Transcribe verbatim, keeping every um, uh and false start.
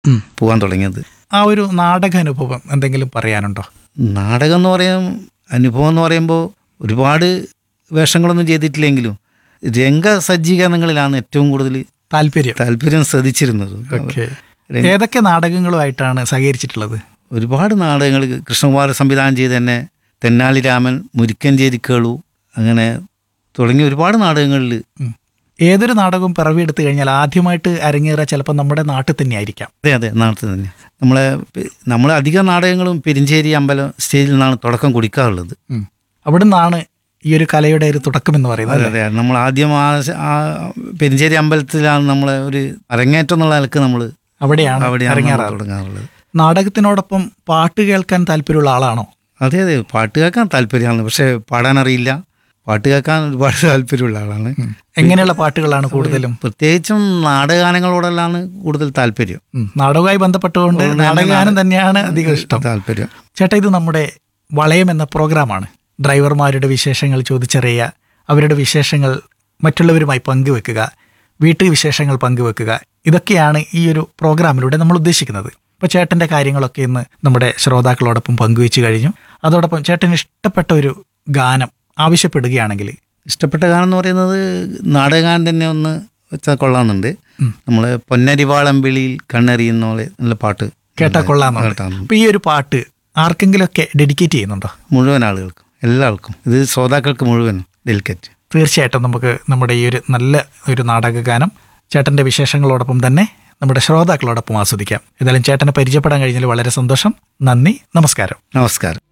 പോകാൻ തുടങ്ങിയത്. ആ ഒരു നാടക അനുഭവം എന്തെങ്കിലും പറയാനുണ്ടോ? നാടകം എന്ന് പറയാൻ അനുഭവം എന്ന് പറയുമ്പോൾ ഒരുപാട് വേഷങ്ങളൊന്നും ചെയ്തിട്ടില്ലെങ്കിലും രംഗസജ്ജീകരണങ്ങളിലാണ് ഏറ്റവും കൂടുതൽ താല്പര്യം താല്പര്യം ശ്രദ്ധിച്ചിരുന്നത്. ഓക്കെ. ഏതൊക്കെ നാടകങ്ങളുമായിട്ടാണ് സഹകരിച്ചിട്ടുള്ളത്? ഒരുപാട് നാടകങ്ങൾ കൃഷ്ണകുമാർ സംവിധാനം ചെയ്ത് തന്നെ തെന്നാലി രാമൻ, മുരിക്കഞ്ചേരി കേളു, അങ്ങനെ തുടങ്ങിയ ഒരുപാട് നാടകങ്ങളിൽ. ഏതൊരു നാടകവും പിറവിയെടുത്തു കഴിഞ്ഞാൽ ആദ്യമായിട്ട് അരങ്ങേറുക ചിലപ്പോൾ നമ്മുടെ നാട്ടിൽ തന്നെ ആയിരിക്കാം. അതെ അതെ നാട്ടിൽ തന്നെ. നമ്മളെ നമ്മളെ അധിക നാടകങ്ങളും പെരിഞ്ചേരി അമ്പലം സ്റ്റേജിൽ നിന്നാണ് തുടക്കം കുടിക്കാറുള്ളത്. അവിടെ നിന്നാണ് ഈ ഒരു കലയുടെ ഒരു തുടക്കം എന്ന് പറയുന്നത്. അതെ അതെ. നമ്മൾ ആദ്യം ആ പെരിഞ്ചേരി അമ്പലത്തിലാണ് നമ്മളെ ഒരു അരങ്ങേറ്റം എന്നുള്ള നിലക്ക് നമ്മൾ അവിടെയാണ് അവിടെയാണ് തുടങ്ങാറുള്ളത്. നാടകത്തിനോടൊപ്പം പാട്ട് കേൾക്കാൻ താല്പര്യമുള്ള ആളാണോ? അതെ അതെ, പാട്ട് കേൾക്കാൻ താല്പര്യമാണ്, പക്ഷെ പാടാനറിയില്ല. പാട്ട് കേൾക്കാൻ ഒരുപാട് താല്പര്യമുള്ള ആളാണ്. എങ്ങനെയുള്ള പാട്ടുകളാണ് കൂടുതലും? പ്രത്യേകിച്ചും നാടകഗാനങ്ങളോടെല്ലാം കൂടുതൽ താല്പര്യം. നാടകവുമായി ബന്ധപ്പെട്ടുകൊണ്ട് നാടകഗാനം തന്നെയാണ് അധികം ഇഷ്ടം, താല്പര്യം. ചേട്ടാ, ഇത് നമ്മുടെ വളയം എന്ന പ്രോഗ്രാമാണ്. ഡ്രൈവർമാരുടെ വിശേഷങ്ങൾ ചോദിച്ചറിയുക, അവരുടെ വിശേഷങ്ങൾ മറ്റുള്ളവരുമായി പങ്കുവെക്കുക, വീട്ടു വിശേഷങ്ങൾ പങ്കുവെക്കുക, ഇതൊക്കെയാണ് ഈ ഒരു പ്രോഗ്രാമിലൂടെ നമ്മൾ ഉദ്ദേശിക്കുന്നത്. അപ്പോൾ ചേട്ടൻ്റെ കാര്യങ്ങളൊക്കെ ഇന്ന് നമ്മുടെ ശ്രോതാക്കളോടൊപ്പം പങ്കുവെച്ച് കഴിഞ്ഞു. അതോടൊപ്പം ചേട്ടന് ഇഷ്ടപ്പെട്ട ഒരു ഗാനം ആവശ്യപ്പെടുകയാണെങ്കിൽ? ഇഷ്ടപ്പെട്ട ഗാനം എന്ന് പറയുന്നത് നാടകഗാനം തന്നെ ഒന്ന് വെച്ചാൽ കൊള്ളാമെന്നുണ്ട്. നമ്മൾ പൊന്നരിവാളമ്പിളിയിൽ കണ്ണെറിയുന്ന പോലെ നല്ല പാട്ട് കേട്ടാൽ കൊള്ളാമെന്നുണ്ട്. അപ്പോൾ ഈ ഒരു പാട്ട് ആർക്കെങ്കിലുമൊക്കെ ഡെഡിക്കേറ്റ് ചെയ്യുന്നുണ്ടോ? മുഴുവൻ ആളുകൾക്കും, എല്ലാവർക്കും, ഇത് ശ്രോതാക്കൾക്ക് മുഴുവൻ ഡെഡിക്കേറ്റ്. തീർച്ചയായിട്ടും നമുക്ക് നമ്മുടെ ഈ ഒരു നല്ല ഒരു നാടകഗാനം ചേട്ടൻ്റെ വിശേഷങ്ങളോടൊപ്പം തന്നെ നമ്മുടെ ശ്രോതാക്കളോടൊപ്പം ആസ്വദിക്കാം. ഏതായാലും ചേട്ടനെ പരിചയപ്പെടാൻ കഴിഞ്ഞാൽ വളരെ സന്തോഷം. നന്ദി, നമസ്കാരം. നമസ്കാരം.